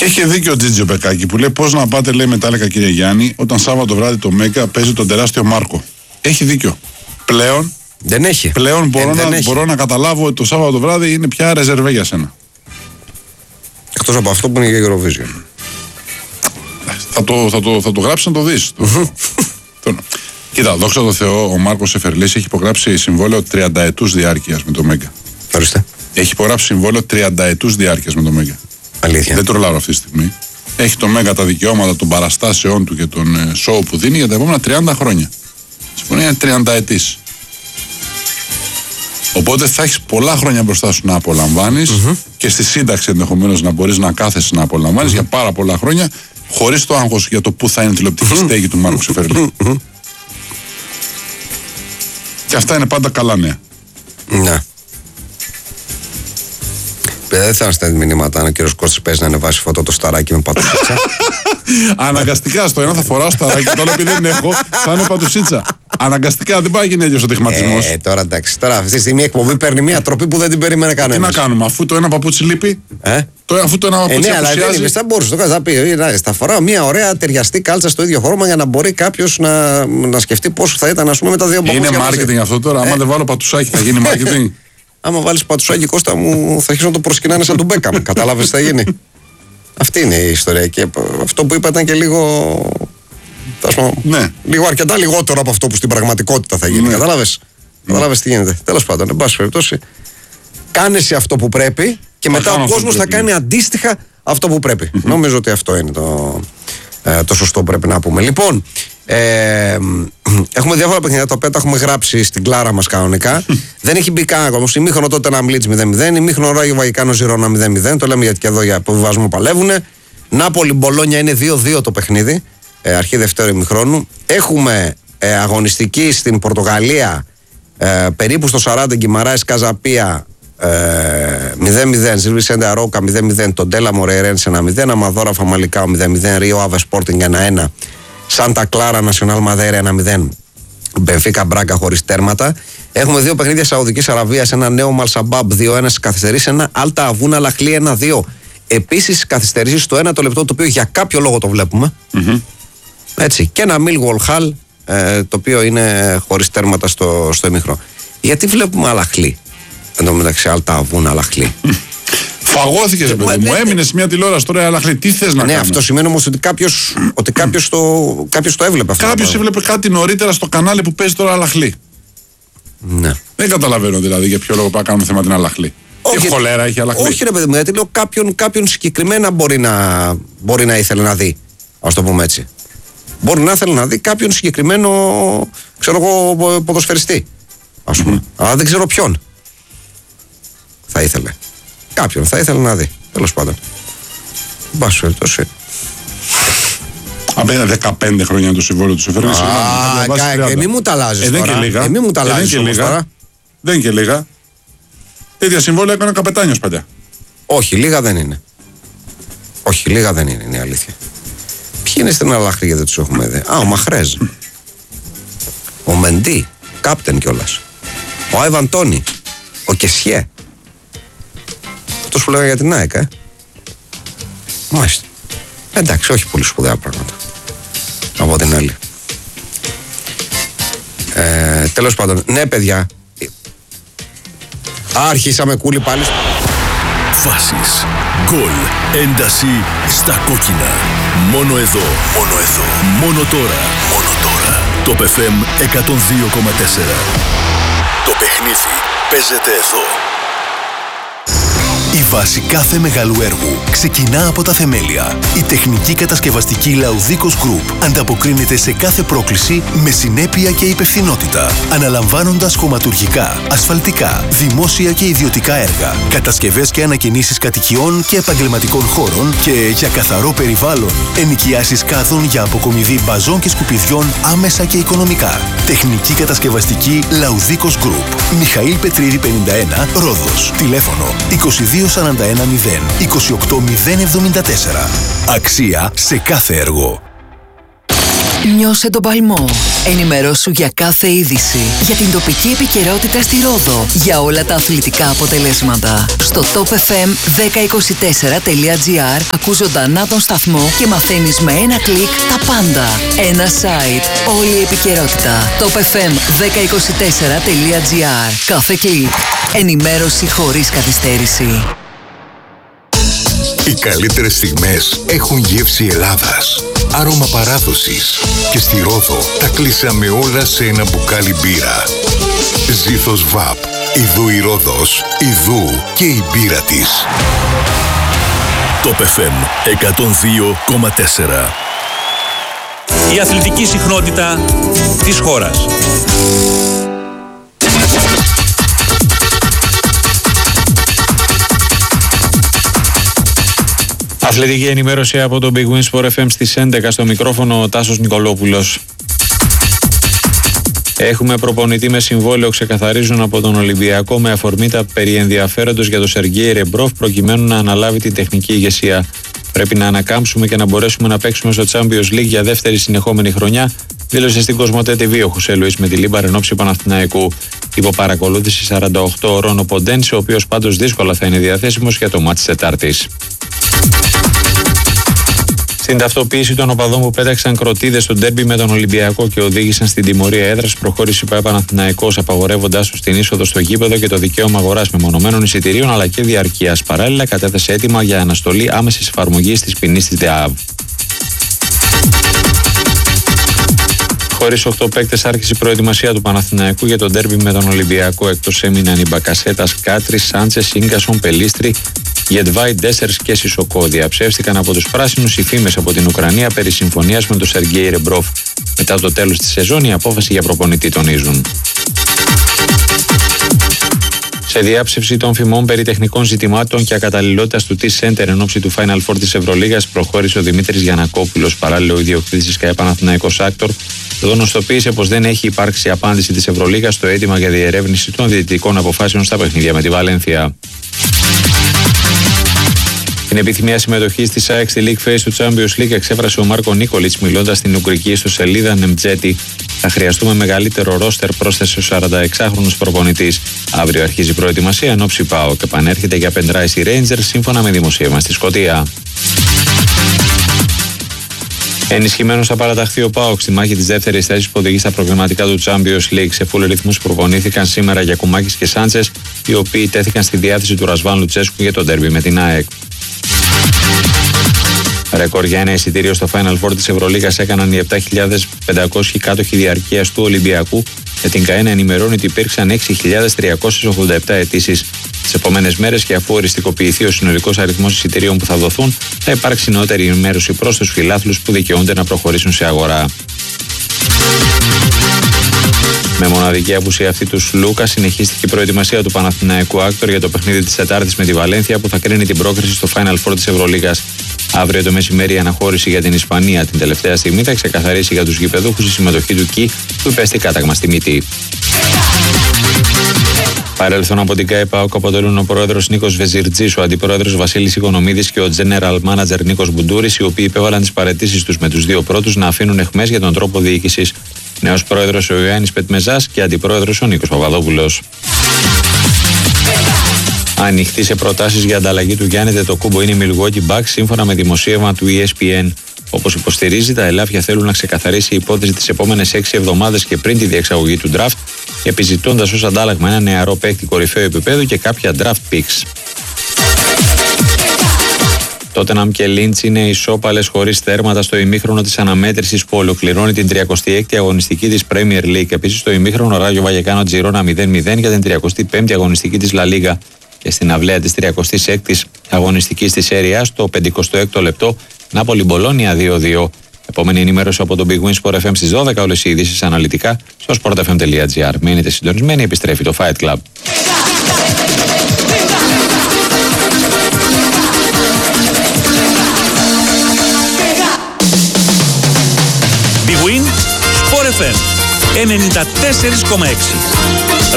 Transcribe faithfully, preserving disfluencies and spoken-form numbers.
Και έχει δίκιο ο Τζίτζι ο Μπεκάκη που λέει: πώς να πάτε, λέει, μετάλλικα, κύριε Γιάννη, όταν Σάββατο βράδυ το Μέγκα παίζει τον τεράστιο Μάρκο. Έχει δίκιο. Πλέον, δεν έχει. Πλέον μπορώ, ε, δεν να, έχει. μπορώ να καταλάβω ότι το Σάββατο βράδυ είναι πια ρεζερβέ για σένα. Εκτός από αυτό που είναι για Eurovision. Θα το, θα το, θα το γράψει να το δεις. το... Κοίτα, δόξα τω Θεώ, ο Μάρκος Εφερλής έχει υπογράψει συμβόλαιο τριανταετούς διάρκειας με το Μέγκα. Ορίστε. Έχει υπογράψει συμβόλαιο τριανταετούς διάρκειας με το Μέγκα. Αλήθεια. Δεν τρολάρω αυτή τη στιγμή. Έχει το Μέγκα τα δικαιώματα των παραστάσεών του και των ε, σοου που δίνει για τα επόμενα τριάντα χρόνια. Συμφωνία είναι τριανταετής. Οπότε θα έχεις πολλά χρόνια μπροστά σου να απολαμβάνεις mm-hmm. και στη σύνταξη ενδεχομένως να μπορείς να κάθεσαι να απολαμβάνεις mm-hmm. για πάρα πολλά χρόνια, χωρίς το άγχος για το πού θα είναι η τηλεοπτική mm-hmm. στέγη του Μάρκου Σεφερλή. Mm-hmm. Και αυτά είναι πάντα καλά νέα. Ναι. Δεν θα στέλνει μηνύματα αν ο κύριος Κώστας παίζει να ανεβάσει φωτό το σταράκι με πατουσίτσα. Αναγκαστικά στο ένα θα φοράω σταράκι, τώρα επειδή δεν έχω θα είναι πατουσίτσα. Αναγκαστικά δεν πάει να γίνει ίδιος ο τυχματισμός. Ε, τώρα εντάξει, τώρα αυτή τη στιγμή η εκπομπή παίρνει μια τροπή που δεν την περίμενε κανένας. Τι να κάνουμε, αφού το ένα παπούτσι λείπει. Ε? Το, αφού το ένα παπούτσι ε, ναι, απουσιάζει. Αλλά δεν θα μπορούσε το κάνει να πει. Θα φοράω μια ωραία ταιριαστή κάλτσα στο ίδιο χρώμα για να μπορεί κάποιο να, να σκεφτεί πόσο θα ήταν, ας πούμε, με τα δύο παπούτσια. Είναι marketing αυτό τώρα. Ε? Άμα δεν βάλω πατουσάκι θα γίνει marketing. Άμα βάλεις πατουσάκι, Κώστα μου, θα αρχίσουν να το προσκυνάνε σαν του Μπέκαμ. Κατάλαβες τι θα γίνει. Αυτή είναι η ιστορία. Και αυτό που είπα ήταν και λίγο. Ναι. Λίγο αρκετά λιγότερο από αυτό που στην πραγματικότητα θα γίνει. Ναι. Κατάλαβες. Ναι. Κατάλαβες τι γίνεται. Τέλος πάντων, εν πάση περιπτώσει, κάνε εσύ αυτό που πρέπει και θα μετά ο κόσμος θα κάνει αντίστοιχα αυτό που πρέπει. Mm-hmm. Νομίζω ότι αυτό είναι το, ε, το σωστό που πρέπει να πούμε. Λοιπόν, ε, έχουμε διάφορα παιχνίδια τα οποία τα έχουμε γράψει στην κλάρα μας κανονικά. Δεν έχει μπει καν ακόμα. Ημίχρονο τότε ένα Μλίτς μηδέν μηδέν, ημίχρονο Ράγιο Βαγικάνο Ζιρόνα μηδέν μηδέν. Το λέμε γιατί και εδώ για αποβιβασμό παλεύουν. Νάπολη Μπολόνια είναι δύο δύο το παιχνίδι. Ε, αρχή δευτέρου ημιχρόνου. Έχουμε ε, αγωνιστική στην Πορτογαλία ε, περίπου στο σαράντα, Γκιμαράες Καζαπία ε, μηδέν μηδέν, Ζιλ Βισέντε Αρόκα μηδέν μηδέν, τον Τέλα Μορεϊρένς ένα μηδέν, Αμαδόρα Φαμαλικάο μηδέν μηδέν, Ρίο Αβε Σπόρτινγκ ένα ένα, Σάντα Κλάρα Νασιονάλ Μαδέρα ένα μηδέν, Μπενφίκα Μπράγκα χωρίς τέρματα. Έχουμε δύο παιχνίδια Σαουδικής Αραβίας, ένα Νέο Μαλσαμπάμπ δύο ένα στις καθυστερήσεις, ένα Άλτα Αβούνα Λαχλή ένα δύο. Επίσης καθυστερήσεις στο ένα το λεπτό, το οποίο για κάποιο λόγο το βλέπουμε. Mm-hmm. Έτσι. Και ένα Millwall Hull, ε, το οποίο είναι χωρίς τέρματα στο, στο ημίχρονο. Γιατί βλέπουμε Αλαχλή. Εν τω μεταξύ, Άλτα Αβούνα Αλαχλή. Φαγώθηκες, ε, παιδί μου. Έμεινε μια τηλεόραση τώρα Αλαχλή. Τι θες να ναι, κάνεις. Αυτό σημαίνει όμως ότι κάποιος, ότι κάποιος, το, κάποιος το έβλεπε αυτό. Κάποιος έβλεπε κάτι νωρίτερα στο κανάλι που παίζει τώρα Αλαχλή. Ναι. Δεν καταλαβαίνω δηλαδή για ποιο λόγο πάει να κάνουμε θέμα την Αλαχλή. Όχι, τι χολέρα έχει Αλαχλή. Όχι, ρε παιδί μου, γιατί λέω κάποιον, κάποιον συγκεκριμένα μπορεί να, μπορεί να ήθελε να δει. Ας το πούμε έτσι. Μπορεί να ήθελε να δει κάποιον συγκεκριμένο, ξέρω εγώ, ποδοσφαιριστή. Ας πούμε. Mm-hmm. Αλλά δεν ξέρω ποιον θα ήθελε. Κάποιον θα ήθελε να δει. Τέλος πάντων. Μπας περιπτώσει. Απέναντι δεκαπέντε χρόνια το συμβόλαιο του Σεφέρνη. Α, και μη μου τα αλλάζεις τώρα. Δεν και λίγα. Μη μου τα αλλάζεις όμως τώρα. Δεν και λίγα. Τέτοια συμβόλαια έκανε ο καπετάνιος παλιά. Όχι, λίγα δεν είναι. Όχι, λίγα δεν είναι, είναι η αλήθεια. Ποιοι είναι στην Αλαχλή γιατί δεν τους έχουμε δει. Α, ο Μαχρέζ. Ο Μεντί. Κάπτεν κιόλας. Ο Άιβ Αντώνη. Ο Κεσιέ. Αυτός που λέγανε για την ΑΕΚ, ε. Μάλιστα. Εντάξει, όχι πολύ σπουδαία πράγματα. Από την άλλη. Ε, τέλος πάντων, ναι, παιδιά. Άρχισαμε κούλι πάλι. Φάσεις, γκολ, ένταση στα κόκκινα. Μόνο εδώ, μόνο εδώ, μόνο τώρα, μόνο τώρα. Το πι εφ εμ εκατόν δύο κόμμα τέσσερα. Το παιχνίδι παίζεται εδώ. Η βάση κάθε μεγάλου έργου ξεκινά από τα θεμέλια. Η τεχνική κατασκευαστική Laudicos Group ανταποκρίνεται σε κάθε πρόκληση με συνέπεια και υπευθυνότητα, αναλαμβάνοντας χωματουργικά, ασφαλτικά, δημόσια και ιδιωτικά έργα, κατασκευές και ανακαινήσεις κατοικιών και επαγγελματικών χώρων και για καθαρό περιβάλλον, ενοικιάσεις κάδων για αποκομιδή μπαζών και σκουπιδιών άμεσα και οικονομικά. Τεχνική κατασκευαστική Laudicos Group. Μιχαήλ Πετρίδη πενήντα ένα, Ρόδος. Τηλέφωνο είκοσι δύο σαράντα ένα μηδέν είκοσι οκτώ μηδέν εβδομήντα τέσσερα. Αξία σε κάθε έργο. Νιώσε τον παλμό. Ενημερώσου για κάθε είδηση. Για την τοπική επικαιρότητα στη Ρόδο. Για όλα τα αθλητικά αποτελέσματα. Στο top f m δέκα είκοσι τέσσερα τελεία gr ακούς ζωντανά τον σταθμό και μαθαίνεις με ένα κλικ τα πάντα. Ένα site. Όλη η επικαιρότητα. top f m δέκα είκοσι τέσσερα τελεία gr. Κάθε κλικ. Ενημέρωση χωρίς καθυστέρηση. Οι καλύτερες στιγμές έχουν γεύση Ελλάδας. Άρωμα παράδοσης. Και στη Ρόδο τα κλείσαμε όλα σε ένα μπουκάλι μπύρα. Ζήθος Βαπ. Ιδού η Ρόδος. Ιδού και η μπύρα της. Top εφ εμ εκατόν δύο κόμμα τέσσερα. Η αθλητική συχνότητα της χώρας. Αθλητική ενημέρωση από το Big Win Sport εφ εμ στις έντεκα, στο μικρόφωνο ο Τάσος Νικολόπουλος. Έχουμε προπονητή με συμβόλαιο, ξεκαθαρίζουν από τον Ολυμπιακό, με αφορμή τα περί ενδιαφέροντος για τον Σεργέη Ρεμπρόφ προκειμένου να αναλάβει την τεχνική ηγεσία. Πρέπει να ανακάμψουμε και να μπορέσουμε να παίξουμε στο Champions League για δεύτερη συνεχόμενη χρονιά, δήλωσε στην Κοσμοτέ τι βι ο Χωσέ Λουίς με τη Λίμπαρ εν ώψη Παναθηναϊκού. Υπό παρακολούθηση σαράντα οκτώ ώρων ο Ποντένσε, ο οποίος πάντως δύσκολα θα είναι διαθέσιμος για το μάτς της Τετάρτης. Στην ταυτοποίηση των οπαδών που πέταξαν κροτίδες στο ντέρμπι με τον Ολυμπιακό και οδήγησαν στην τιμωρία έδρας, προχώρησε η Παναθηναϊκός, απαγορεύοντάς τους την είσοδο στο γήπεδο και το δικαίωμα αγοράς μεμονωμένων εισιτηρίων αλλά και διαρκείας. Παράλληλα, κατέθεσε αίτημα για αναστολή άμεσης εφαρμογής της ποινής της ΔΕΑΒ. Χωρίς οκτώ παίκτες άρχισε η προετοιμασία του Παναθηναϊκού για τον ντέρμπι με τον Ολυμπιακό. Εκτός έμειναν οι Μπακασέτας, Κάτρης, Σάντσες, Ίγκασον, Πελίστρη, Γετβάι, Ντέσσερς και Σισοκό. Διαψεύστηκαν από τους πράσινους οι φήμες από την Ουκρανία περί συμφωνίας με τον Σεργέη Ρεμπρόφ. Μετά το τέλος της σεζόν, η απόφαση για προπονητή τονίζουν. Σε διάψευση των φημών περί τεχνικών ζητημάτων και ακαταλληλότητας του T-Center εν ώψη του Final Four της Ευρωλίγας, προχώρησε ο Δημήτρης Γιαννακόπουλος, παράλληλο ιδιοκτήτης της ΚΑΕ Παναθηναϊκός Άκτορ, γνωστοποίησε πως δεν έχει υπάρξει απάντηση της Ευρωλίγας στο αίτημα για διερεύνηση των διαιτητικών αποφάσεων στα παιχνίδια με τη Βαλένθια. Την επιθυμία συμμετοχής της ΑΕΚ στη League Phase του Champions League εξέφρασε ο Μάρκο Νίκολιτς, μιλώντας στην Ουγγρική ιστοσελίδα Νεμτζέτη. Θα χρειαστούμε μεγαλύτερο ρόστερ, πρόσθεσε ο σαρανταεξάχρονος προπονητής. Αύριο αρχίζει η προετοιμασία εν ώψη ΠΑΟΚ και επανέρχεται για πεντράις η Rangers, σύμφωνα με δημοσίευμα στη Σκωτία. Ενισχυμένος θα παραταχθεί ο ΠΑΟΚ στη μάχη της δεύτερης θέσης που οδηγεί στα προγραμματικά του Champions League. Σε full ρυθμούς προπονήθηκαν σήμερα Γιακουμάκης και Σάντσες, οι οποίοι τέθηκαν στη διάθεση του Ρασβάν Λουτσέσκου για τον ντέρμπι με την ΑΕΚ. Ρεκόρ για ένα εισιτήριο στο Final Four της Ευρωλίγας έκαναν οι επτά χιλιάδες πεντακόσιοι κάτοχοι διαρκείας του Ολυμπιακού. Για την ΚΑΕ ενημερώνει ότι υπήρξαν έξι χιλιάδες τριακόσιες ογδόντα επτά αιτήσεις. Τις επόμενες μέρες και αφού οριστικοποιηθεί ο συνολικός αριθμός εισιτηρίων που θα δοθούν, θα υπάρξει νεότερη ενημέρωση προς τους φιλάθλους που δικαιούνται να προχωρήσουν σε αγορά. Με μοναδική απουσία αυτή του Σλούκα, συνεχίστηκε η προετοιμασία του Παναθηναϊκού Άκτορ για το παιχνίδι της Τετάρτης με τη Βαλένθια που θα κρίνει την πρόκριση στο Final Four της Ευρωλίγας. Αύριο το μεσημέρι η αναχώρηση για την Ισπανία την τελευταία στιγμή θα ξεκαθαρίσει για τους γηπεδούχους η συμμετοχή του ΚΙ που υπέστη κάταγμα στη μύτη. Παρέλθον από την ΚΑΕ ΠΑΟΚ αποτελούν ο πρόεδρος Νίκος Βεζιρτζής, ο αντιπρόεδρος Βασίλης Οικονομίδης και ο general manager Νίκος Μπουντούρης, οι οποίοι υπέβαλαν τις παραιτήσεις τους με τους δύο πρώτους να αφήνουν αιχμές για τον τρόπο διοίκησης. Νέος πρόεδρος ο Ιωάννης Πετμεζάς και αντιπρόεδρος ο Νίκος Παπαδόπουλος. Ανοιχτή σε προτάσεις για ανταλλαγή του Γιάννη Ντετοκούμπο είναι η Milwaukee Bucks, σύμφωνα με δημοσίευμα του ι ες πι εν. Όπως υποστηρίζει, τα ελάφια θέλουν να ξεκαθαρίσει η υπόθεση τις επόμενες έξι εβδομάδες και πριν τη διεξαγωγή του draft, επιζητώντας ως αντάλλαγμα ένα νεαρό παίκτη κορυφαίου επίπεδου και κάποια draft picks. Τότεναμ και Λίντς είναι ισόπαλες χωρίς τέρματα στο ημίχρονο της αναμέτρησης που ολοκληρώνει την τριακοστή έκτη αγωνιστική της Premier League. Επίσης, στο ημίχρονο Ράγιο Βαγεκάνο Τζιρόνα μηδέν μηδέν για την τριακοστή πέμπτη αγωνιστική της Λα Λίγα. Και στην αυλαία της τριακοστής έκτης αγωνιστικής της Serie A, στο πενηκοστό έκτο λεπτό, Νάπολη Μπολόνια δύο δύο. Επόμενη ενημέρωση από το Big Win Sport εφ εμ στις δώδεκα, όλες οι ειδήσεις αναλυτικά στο sportfm τελεία gr. Μείνετε συντονισμένοι, επιστρέφει το Fight Club. Big Win Sport εφ εμ ενενήντα τέσσερα κόμμα έξι.